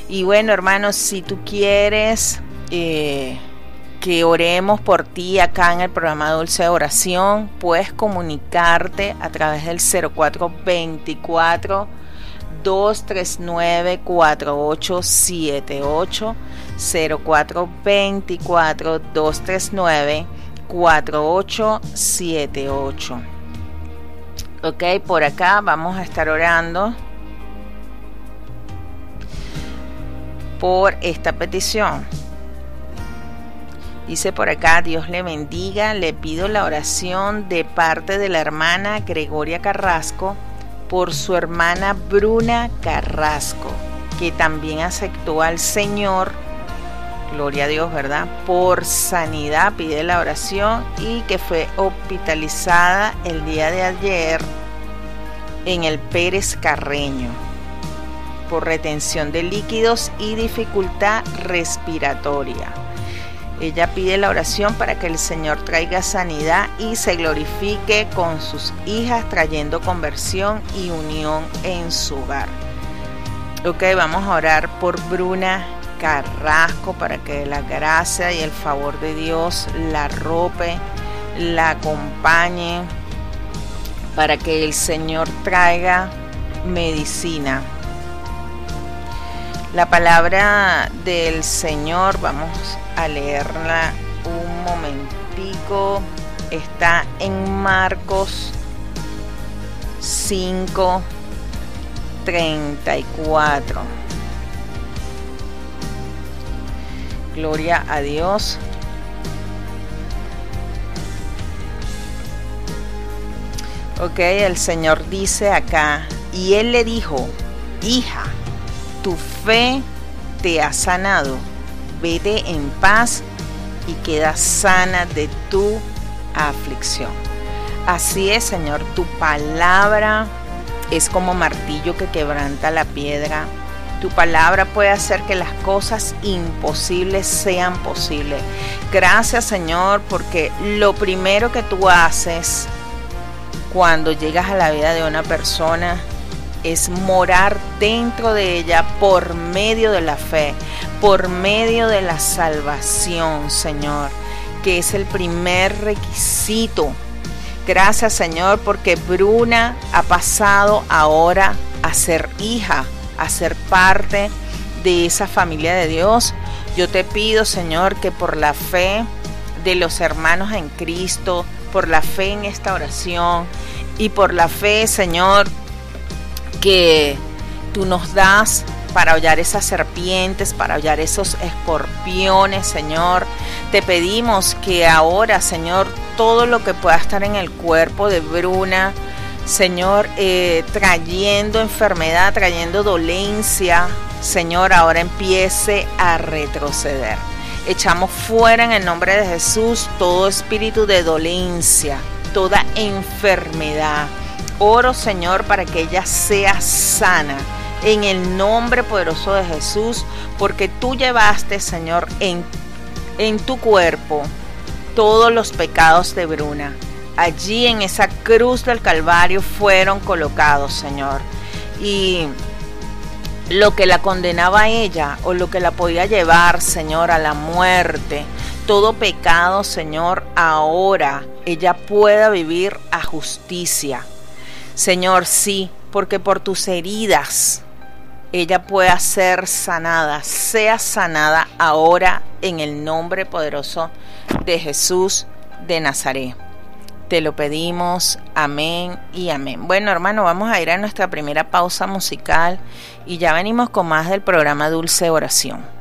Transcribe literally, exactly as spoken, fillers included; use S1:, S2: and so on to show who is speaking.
S1: Y bueno, hermanos, si tú quieres eh, que oremos por ti acá en el programa Dulce Oración, puedes comunicarte a través del cero cuatro veinticuatro, dos tres nueve, cuatro ocho siete ocho, cero cuatro veinticuatro, dos tres nueve, cuatro ocho siete ocho. Ok, por acá vamos a estar orando por esta petición. Dice por acá: Dios le bendiga, le pido la oración de parte de la hermana Gregoria Carrasco por su hermana Bruna Carrasco, que también aceptó al Señor, gloria a Dios, ¿verdad?, por sanidad, pide la oración, y que fue hospitalizada el día de ayer en el Pérez Carreño por retención de líquidos y dificultad respiratoria. Ella pide la oración para que el Señor traiga sanidad y se glorifique con sus hijas, trayendo conversión y unión en su hogar. Ok, vamos a orar por Bruna Carrasco para que la gracia y el favor de Dios la arrope, la acompañe, para que el Señor traiga medicina. La palabra del Señor, vamos a leerla un momentico, está en Marcos cinco treinta y cuatro. Gloria a Dios. Ok, el Señor dice acá: y Él le dijo, hija, tu fe te ha sanado, vete en paz y queda sana de tu aflicción. Así es, Señor, tu palabra es como martillo que quebranta la piedra. Tu palabra puede hacer que las cosas imposibles sean posibles. Gracias, Señor, porque lo primero que tú haces cuando llegas a la vida de una persona es morar dentro de ella por medio de la fe, por medio de la salvación, Señor, que es el primer requisito. Gracias, Señor, porque Bruna ha pasado ahora a ser hija, a ser parte de esa familia de Dios. Yo te pido, Señor, que por la fe de los hermanos en Cristo, por la fe en esta oración y por la fe, Señor, que tú nos das para hollar esas serpientes, para hollar esos escorpiones, Señor. Te pedimos que ahora, Señor, todo lo que pueda estar en el cuerpo de Bruna, Señor, eh, trayendo enfermedad, trayendo dolencia, Señor, ahora empiece a retroceder. Echamos fuera en el nombre de Jesús todo espíritu de dolencia, toda enfermedad. Oro, Señor, para que ella sea sana en el nombre poderoso de Jesús, porque tú llevaste, Señor, en, en tu cuerpo todos los pecados de Bruna. Allí en esa cruz del Calvario fueron colocados, Señor. Y lo que la condenaba a ella o lo que la podía llevar, Señor, a la muerte, todo pecado, Señor, ahora ella pueda vivir a justicia. Señor, sí, porque por tus heridas ella pueda ser sanada, sea sanada ahora en el nombre poderoso de Jesús de Nazaret. Te lo pedimos, amén y amén. Bueno, hermano, vamos a ir a nuestra primera pausa musical y ya venimos con más del programa Dulce Oración.